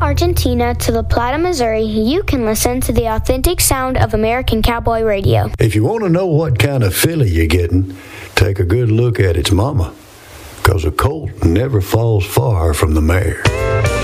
Argentina to La Plata, Missouri, you can listen to the authentic sound of American Cowboy Radio. If you want to know what kind of filly you're getting, take a good look at its mama, because a colt never falls far from the mare.